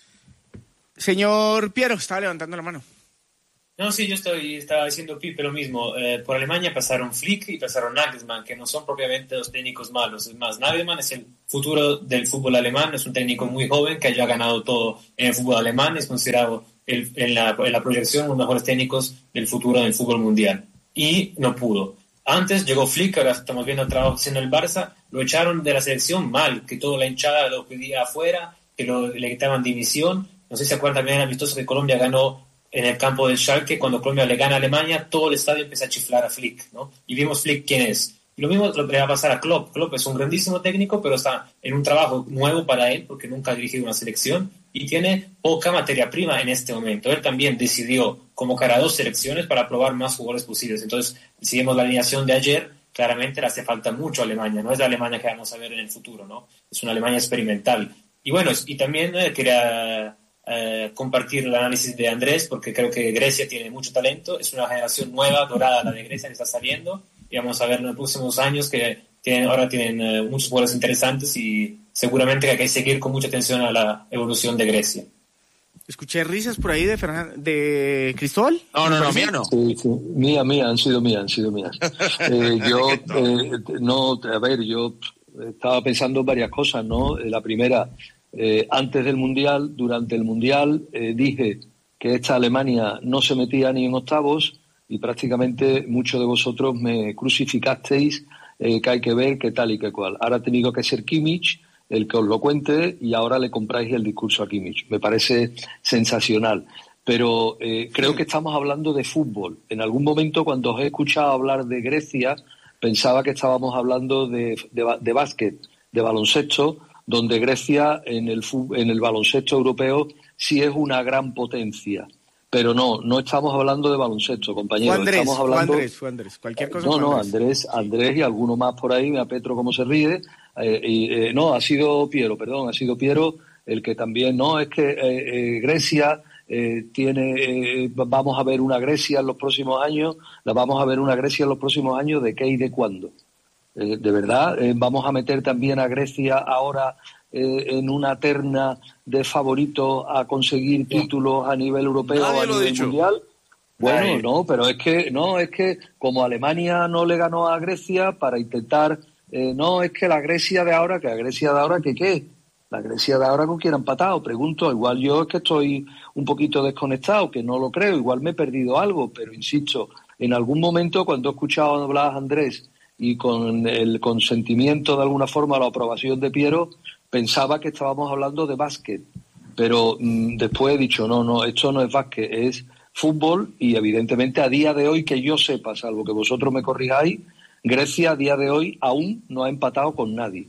Señor Piero, estaba levantando la mano. No, sí, yo estoy, estaba diciendo Pipe lo mismo. Eh, por Alemania pasaron Flick y pasaron Nagelsmann, que no son propiamente los técnicos malos. Es más, Nagelsmann es el futuro del fútbol alemán, es un técnico muy joven que ya ha ganado todo en el fútbol alemán, es considerado el, en, la, en la proyección uno de los mejores técnicos del futuro del fútbol mundial. Y no pudo. Antes llegó Flick, ahora estamos viendo el trabajo haciendo el Barça, lo echaron de la selección mal, que toda la hinchada lo pedía afuera, que lo, le quitaban división. No sé si se acuerdan también el amistoso que Colombia ganó en el campo del Schalke, cuando Colombia le gana a Alemania, todo el estadio empieza a chiflar a Flick, ¿no? Y vimos Flick quién es. Y lo mismo le va a pasar a Klopp. Klopp es un grandísimo técnico, pero está en un trabajo nuevo para él, porque nunca ha dirigido una selección, y tiene poca materia prima en este momento. Él también decidió convocar a dos selecciones para probar más jugadores posibles. Entonces, si vemos la alineación de ayer, claramente le hace falta mucho a Alemania. No es la Alemania que vamos a ver en el futuro, ¿no? Es una Alemania experimental. Y bueno, y también eh, quería... Eh, compartir el análisis de Andrés, porque creo que Grecia tiene mucho talento, es una generación nueva, dorada la de Grecia que está saliendo, y vamos a ver en los próximos años que tienen, ahora tienen eh, muchos jugadores interesantes, y seguramente que hay que seguir con mucha atención a la evolución de Grecia. Escuché risas por ahí de Fernan- de Cristóbal. No, no, no, mía no. Sí, sí, mía, mía, han sido mías, han sido mías. Eh, yo, eh, no, a ver, yo estaba pensando en varias cosas, ¿no? La primera, Eh, antes del Mundial, durante el Mundial, eh, dije que esta Alemania no se metía ni en octavos y prácticamente muchos de vosotros me crucificasteis eh, que hay que ver qué tal y qué cual. Ahora ha tenido que ser Kimmich el que os lo cuente y ahora le compráis el discurso a Kimmich. Me parece sensacional. Pero eh, creo que estamos hablando de fútbol. En algún momento, cuando os he escuchado hablar de Grecia, pensaba que estábamos hablando de, de, de básquet, de baloncesto, donde Grecia en el, en el baloncesto europeo sí es una gran potencia. Pero no, no estamos hablando de baloncesto, compañeros. Fue Andrés, estamos hablando... fue Andrés, fue Andrés. Cualquier cosa No, fue no, Andrés. Andrés, Andrés y alguno más por ahí, a Petro cómo se ríe. Eh, y, eh, no, ha sido Piero, perdón, ha sido Piero el que también, no, es que eh, eh, Grecia eh, tiene, eh, vamos a ver una Grecia en los próximos años, la vamos a ver una Grecia en los próximos años, ¿de qué y de cuándo? Eh, de verdad, eh, vamos a meter también a Grecia ahora eh, en una terna de favoritos a conseguir títulos a nivel europeo o a nivel mundial. Bueno, Nadie. no, pero es que no, es que como Alemania no le ganó a Grecia para intentar, eh, no, es que la Grecia de ahora, que la Grecia de ahora, que qué, la Grecia de ahora con quién ha empatado, pregunto, igual yo es que estoy un poquito desconectado, que no lo creo, igual me he perdido algo, pero insisto, en algún momento cuando he escuchado hablar a Andrés y con el consentimiento de alguna forma, la aprobación de Piero, pensaba que estábamos hablando de básquet, pero mmm, después he dicho, no, no, esto no es básquet, es fútbol y evidentemente a día de hoy, que yo sepa, salvo que vosotros me corrijáis, Grecia a día de hoy aún no ha empatado con nadie.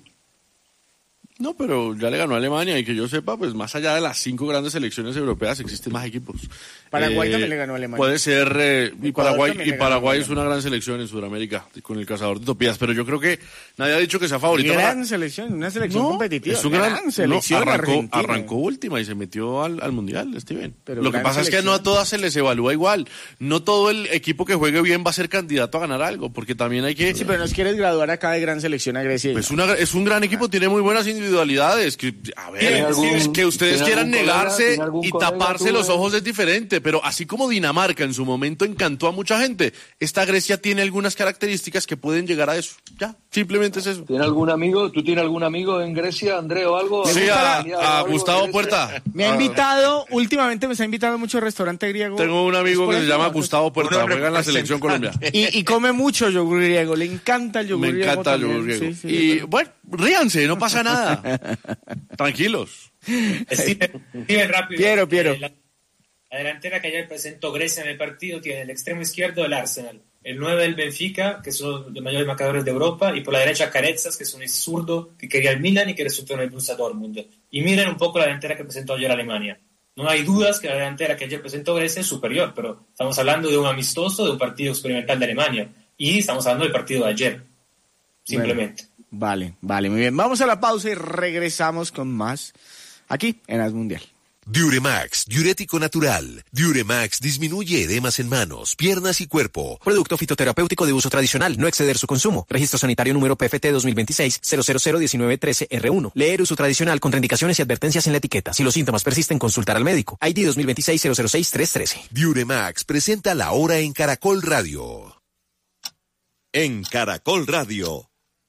No, pero ya le ganó a Alemania y que yo sepa, pues más allá de las cinco grandes selecciones europeas existen más equipos. Paraguay Eh, también le ganó a Alemania. Puede ser, eh, y Ecuador Paraguay, también y le ganó a Paraguay Alemania. es una gran selección en Sudamérica, con el cazador de utopías, pero yo creo que nadie ha dicho que sea favorita. Gran para- selección, una selección No, competitiva. es un gran, gran selección no, arrancó, argentina. arrancó última y se metió al, al Mundial, Steven. Pero Lo que gran pasa es que no selección. a todas se les evalúa igual. No todo el equipo que juegue bien va a ser candidato a ganar algo, porque también hay que... Sí, pero nos quieres graduar acá de gran selección a Grecia. Pues una, es un gran equipo, tiene muy buenas individualidades. individualidades. Que, a ver, algún, que ustedes quieran negarse colega, y taparse los ojos es diferente, pero así como Dinamarca en su momento encantó a mucha gente, esta Grecia tiene algunas características que pueden llegar a eso. Ya, simplemente es eso. ¿Tiene algún amigo? ¿Tú tienes algún amigo en Grecia, André, o algo? Sí, a, a, a Gustavo Puerta. Me ha invitado, últimamente me está invitando mucho al restaurante griego. Tengo un amigo que se llama Gustavo Puerta, juega en la selección Colombia. Y, y come mucho yogur griego, le encanta el yogur griego. Me encanta el yogur griego. Sí, sí, y sí. Bueno, ríanse, no pasa nada. Tranquilos. Steven, rápido. Piero, Piero. Eh, la, la delantera que ayer presentó Grecia en el partido tiene el extremo izquierdo del Arsenal, el nueve del Benfica, que son los mayores marcadores de Europa, y por la derecha Carezas, que es un zurdo que quería el Milan y que resultó en el Borussia Dortmund. Y miren un poco la delantera que presentó ayer Alemania. No hay dudas que la delantera que ayer presentó Grecia es superior, pero estamos hablando de un amistoso, de un partido experimental de Alemania, y estamos hablando del partido de ayer, simplemente. Bueno, vale, vale, muy bien. Vamos a la pausa y regresamos con más aquí en As Mundial. Diuremax, diurético natural. Diuremax disminuye edemas en manos, piernas y cuerpo. Producto fitoterapéutico de uso tradicional, no exceder su consumo. Registro sanitario número P F T dos mil veintiséis cero cero cero diecinueve trece R uno. Leer uso tradicional, contraindicaciones y advertencias en la etiqueta. Si los síntomas persisten, consultar al médico. I D dos mil veintiséis cero cero seis tres trece. Diuremax presenta la hora en Caracol Radio. En Caracol Radio.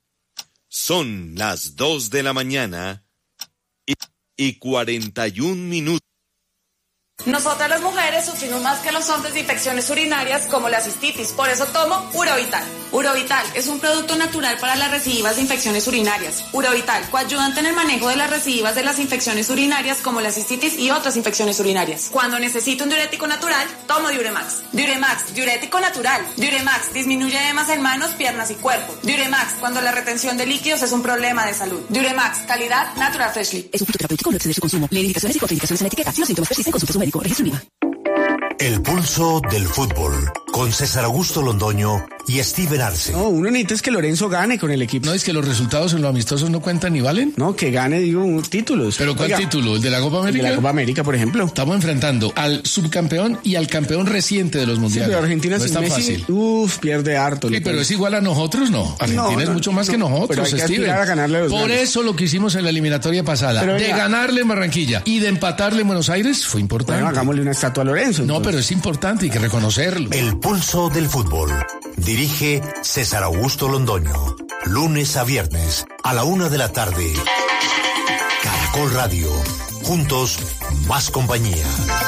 Son las dos de la mañana y... y cuarenta y un minutos. Nosotras las mujeres sufrimos más que los hombres de infecciones urinarias como la cistitis, por eso tomo Urovital. Urovital es un producto natural para las recidivas de infecciones urinarias. Urovital, coayudante en el manejo de las recidivas de las infecciones urinarias como la cistitis y otras infecciones urinarias. Cuando necesito un diurético natural, tomo Diuremax. Diuremax, diurético natural. Diuremax disminuye edemas en manos, piernas y cuerpo. Diuremax, cuando la retención de líquidos es un problema de salud. Diuremax, calidad Natural Freshly. Es un fitoterapéutico, no exceder su consumo. Leer indicaciones y contraindicaciones en la etiqueta. Si los síntomas persisten, consulte a su médico. Registro IVA. El pulso del fútbol, con César Augusto Londoño y Steven Arce. No, uno necesita es que Lorenzo gane con el equipo. ¿No es que los resultados en los amistosos no cuentan ni valen? No, que gane, digo, títulos. ¿Pero cuál Oiga, título? ¿El de la Copa América? El de la Copa América, por ejemplo. Estamos enfrentando al subcampeón y al campeón reciente de los mundiales. Sí, pero Argentina no sin es tan Messi, fácil. Uf, pierde harto. Sí, pero es igual a nosotros, ¿no? Argentina no, es mucho más no, que nosotros, pero hay que Steven. a ganarle a los Por grandes. eso lo que hicimos en la eliminatoria pasada, pero, de oiga, ganarle en Barranquilla y de empatarle en Buenos Aires, fue importante. Bueno, hagámosle una estatua a Lorenzo. No, entonces. Pero es importante y que reconocerlo. El pulso del fútbol. Dirige César Augusto Londoño. Lunes a viernes a la una de la tarde. Caracol Radio. Juntos, más compañía.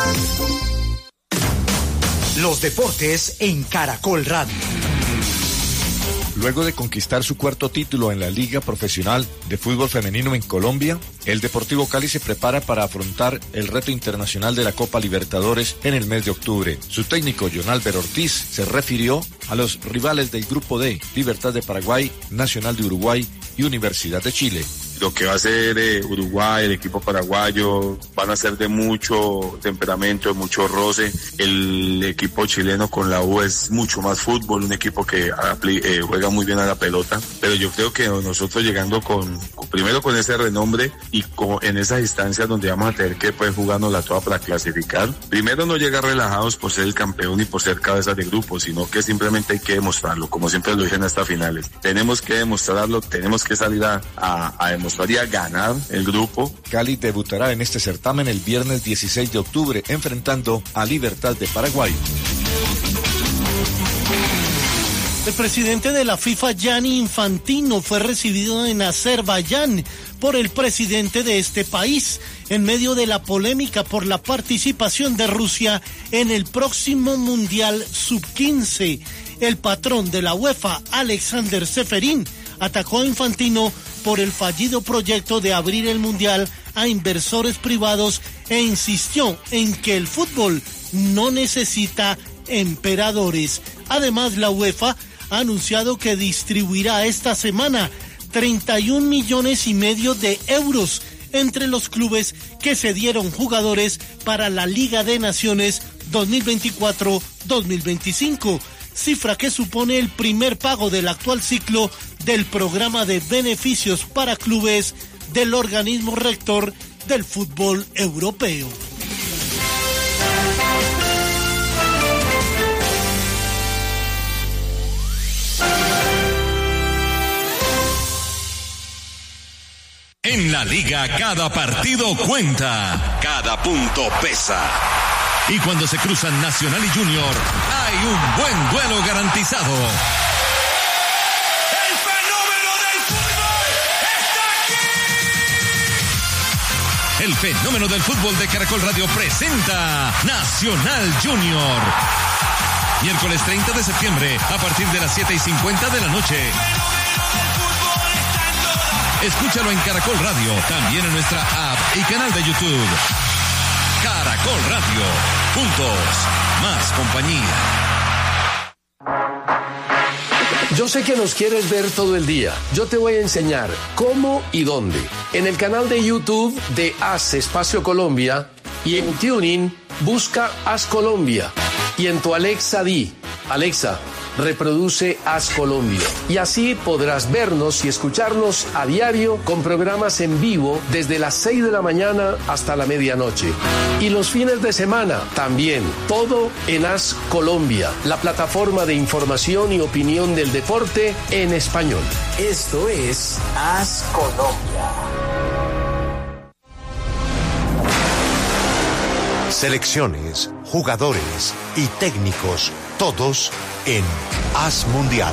Los deportes en Caracol Radio. Luego de conquistar su cuarto título en la Liga Profesional de Fútbol Femenino en Colombia, el Deportivo Cali se prepara para afrontar el reto internacional de la Copa Libertadores en el mes de octubre. Su técnico, John Álvaro Ortiz, se refirió a los rivales del Grupo D, Libertad de Paraguay, Nacional de Uruguay y Universidad de Chile. Lo que va a ser eh, Uruguay, el equipo paraguayo, van a ser de mucho temperamento, de mucho roce. El equipo chileno con la U es mucho más fútbol, un equipo que eh, juega muy bien a la pelota. Pero yo creo que nosotros llegando con, con primero con ese renombre y con, en esas instancias donde vamos a tener que pues jugárnosla toda para clasificar. Primero no llegar relajados por ser el campeón y por ser cabeza de grupo, sino que simplemente hay que demostrarlo, como siempre lo dije en estas finales. Tenemos que demostrarlo, tenemos que salir a, a, a demostrar. Mostraría ganar el grupo. Cali debutará en este certamen el viernes dieciséis de octubre enfrentando a Libertad de Paraguay. El presidente de la FIFA, Gianni Infantino, fue recibido en Azerbaiyán por el presidente de este país en medio de la polémica por la participación de Rusia en el próximo Mundial sub quince. El patrón de la UEFA, Alexander Seferin, atacó a Infantino por el fallido proyecto de abrir el Mundial a inversores privados e insistió en que el fútbol no necesita emperadores. Además, la UEFA ha anunciado que distribuirá esta semana treinta y un millones y medio de euros entre los clubes que cedieron jugadores para la Liga de Naciones dos mil veinticuatro dos mil veinticinco. Cifra que supone el primer pago del actual ciclo del programa de beneficios para clubes del organismo rector del fútbol europeo. En la Liga cada partido cuenta, cada punto pesa. Y cuando se cruzan Nacional y Junior, hay un buen duelo garantizado. ¡El fenómeno del fútbol está aquí! El fenómeno del fútbol de Caracol Radio presenta Nacional Junior. Miércoles treinta de septiembre, a partir de las siete y cincuenta de la noche. Escúchalo en Caracol Radio, también en nuestra app y canal de YouTube. Caracol Radio, juntos, más compañía. Yo sé que nos quieres ver todo el día. Yo te voy a enseñar cómo y dónde. En el canal de YouTube de As Espacio Colombia y en TuneIn busca As Colombia. Y en tu Alexa di, Alexa, reproduce As Colombia. Y así podrás vernos y escucharnos a diario con programas en vivo desde las seis de la mañana hasta la medianoche. Y los fines de semana también, todo en As Colombia, la plataforma de información y opinión del deporte en español. Esto es As Colombia. Selecciones, jugadores y técnicos, todos en As Mundial.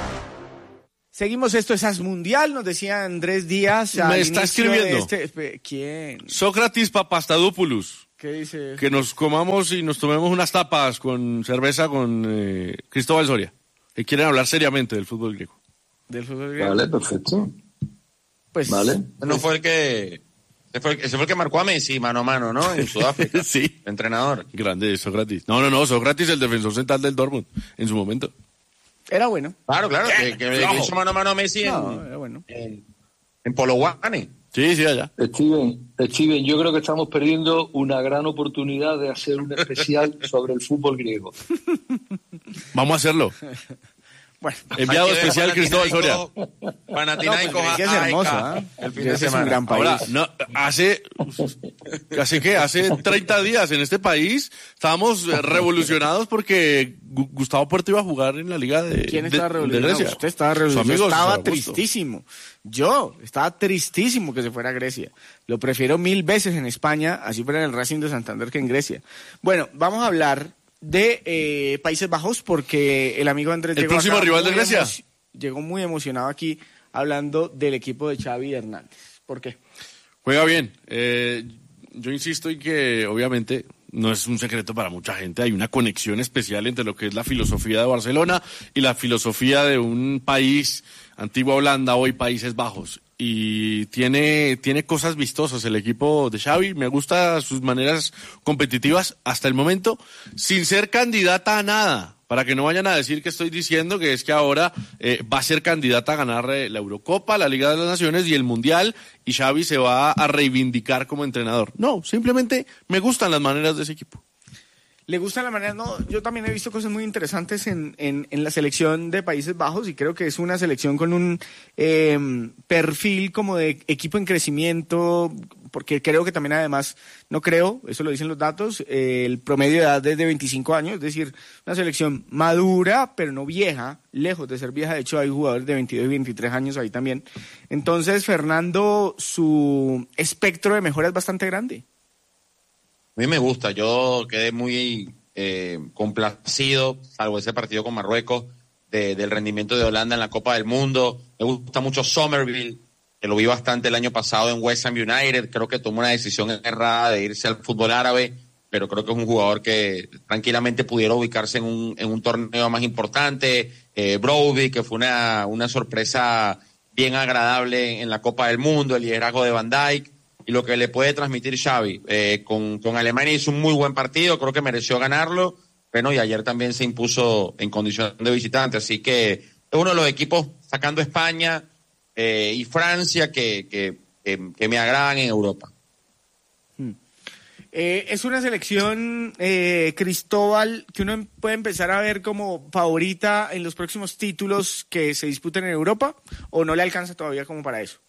Seguimos, esto es As Mundial, nos decía Andrés Díaz. Me está escribiendo. Este, ¿quién? Sócrates Papastadopoulos. ¿Qué dice? Que nos comamos y nos tomemos unas tapas con cerveza con eh, Cristóbal Soria. Que quieren hablar seriamente del fútbol griego. Del fútbol griego. Vale, perfecto. Pues, vale. No fue el que... Ese fue, el, ese fue el que marcó a Messi mano a mano, ¿no? En Sudáfrica. Sí. Entrenador. Grande Sócrates. No, no, no, Sócrates, el defensor central del Dortmund, en su momento. Era bueno. Claro, claro, que, que le hizo mano a mano a Messi no, en, era bueno. en, en Polokwane. Sí, sí, allá. Steven, Steven, yo creo que estamos perdiendo una gran oportunidad de hacer un especial sobre el fútbol griego. Vamos a hacerlo. Bueno, enviado especial Cristóbal Soria. Panathinaikos, no, pues, es hermoso, ¿eh? El fin de semana. Es un gran país. Ahora, no, hace, hace que hace treinta días en este país estábamos revolucionados porque Gustavo Puerto iba a jugar en la liga de ¿Quién estaba de, revolucionado? de Grecia. Usted estaba revolucionado. Yo estaba Augusto. tristísimo. Yo estaba tristísimo que se fuera a Grecia. Lo prefiero mil veces en España, así fuera en el Racing de Santander que en Grecia. Bueno, vamos a hablar de eh, Países Bajos porque el amigo Andrés el llegó próximo acá rival de Grecia llegó muy emocionado aquí hablando del equipo de Xavi Hernández. ¿Por qué? Juega bien. Eh, yo insisto en que obviamente no es un secreto para mucha gente, hay una conexión especial entre lo que es la filosofía de Barcelona y la filosofía de un país, antigua Holanda, hoy Países Bajos. Y tiene, tiene cosas vistosas el equipo de Xavi, me gusta sus maneras competitivas hasta el momento, sin ser candidata a nada, para que no vayan a decir que estoy diciendo que es que ahora eh, va a ser candidata a ganar eh, la Eurocopa, la Liga de las Naciones y el Mundial, y Xavi se va a reivindicar como entrenador. No, simplemente me gustan las maneras de ese equipo. ¿Le gusta la manera? No, yo también he visto cosas muy interesantes en, en, en la selección de Países Bajos y creo que es una selección con un eh, perfil como de equipo en crecimiento, porque creo que también además, no creo, eso lo dicen los datos, eh, el promedio de edad es de veinticinco años, es decir, una selección madura, pero no vieja, lejos de ser vieja, de hecho hay jugadores de veintidós y veintitrés años ahí también. Entonces, Fernando, su espectro de mejora es bastante grande. A mí me gusta, yo quedé muy eh, complacido, salvo ese partido con Marruecos, de, del rendimiento de Holanda en la Copa del Mundo. Me gusta mucho Somerville, que lo vi bastante el año pasado en West Ham United. Creo que tomó una decisión errada de irse al fútbol árabe, pero creo que es un jugador que tranquilamente pudiera ubicarse en un, en un torneo más importante. Eh, Brody, que fue una, una sorpresa bien agradable en la Copa del Mundo, el liderazgo de Van Dijk. Y lo que le puede transmitir Xavi. Eh, con, con Alemania hizo un muy buen partido, creo que mereció ganarlo, bueno, y ayer también se impuso en condición de visitante, así que es uno de los equipos sacando España eh, y Francia que, que, que, que me agradan en Europa. Hmm. Eh, es una selección, eh, Cristóbal, que uno puede empezar a ver como favorita en los próximos títulos que se disputen en Europa, ¿o no le alcanza todavía como para eso?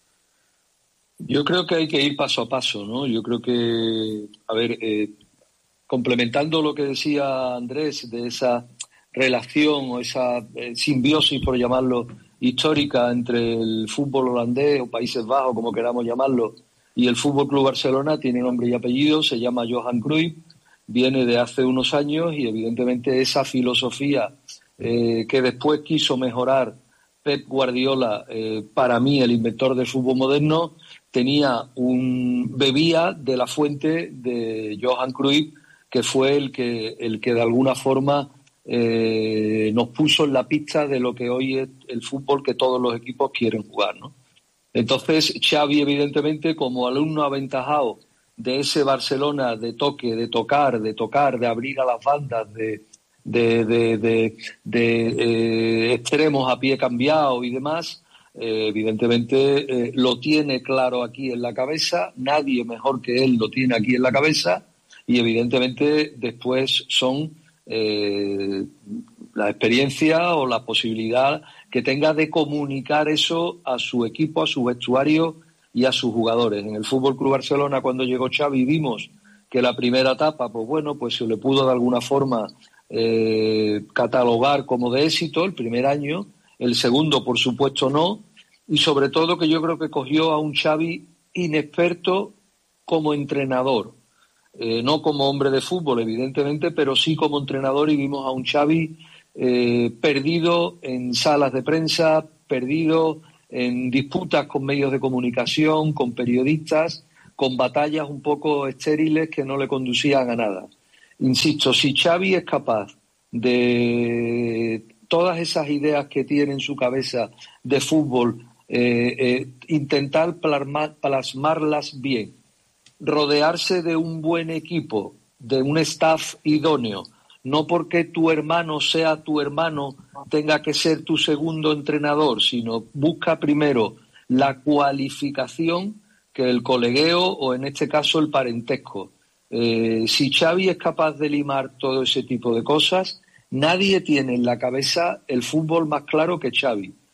Yo creo que hay que ir paso a paso, ¿no? Yo creo que, a ver, eh, complementando lo que decía Andrés de esa relación o esa eh, simbiosis, por llamarlo, histórica entre el fútbol holandés o Países Bajos, como queramos llamarlo, y el Fútbol Club Barcelona tiene nombre y apellido, se llama Johan Cruyff, viene de hace unos años y evidentemente esa filosofía eh, que después quiso mejorar Pep Guardiola, eh, para mí el inventor del fútbol moderno, tenía un bebía de la fuente de Johan Cruyff, que fue el que el que de alguna forma eh, nos puso en la pista de lo que hoy es el fútbol que todos los equipos quieren jugar, ¿no? Entonces Xavi, evidentemente, como alumno aventajado de ese Barcelona de toque, de tocar, de tocar, de abrir a las bandas, de de, de, de, de eh, extremos a pie cambiado y demás, eh, evidentemente eh, lo tiene claro aquí en la cabeza, nadie mejor que él lo tiene aquí en la cabeza, y evidentemente después son eh, la experiencia o la posibilidad que tenga de comunicar eso a su equipo, a su vestuario y a sus jugadores. En el Fútbol Club Barcelona, cuando llegó Xavi, vimos que la primera etapa, pues bueno, pues se le pudo de alguna forma Eh, catalogar como de éxito el primer año, el segundo por supuesto no, y sobre todo que yo creo que cogió a un Xavi inexperto como entrenador, eh, no como hombre de fútbol evidentemente, pero sí como entrenador, y vimos a un Xavi eh, perdido en salas de prensa, perdido en disputas con medios de comunicación, con periodistas, con batallas un poco estériles que no le conducían a nada. Insisto, si Xavi es capaz de todas esas ideas que tiene en su cabeza de fútbol, eh, eh, intentar plasmar, plasmarlas bien, rodearse de un buen equipo, de un staff idóneo, no porque tu hermano sea tu hermano tenga que ser tu segundo entrenador, sino busca primero la cualificación que el colegueo o en este caso el parentesco. Eh, si Xavi es capaz de limar todo ese tipo de cosas, nadie tiene en la cabeza el fútbol más claro que Xavi.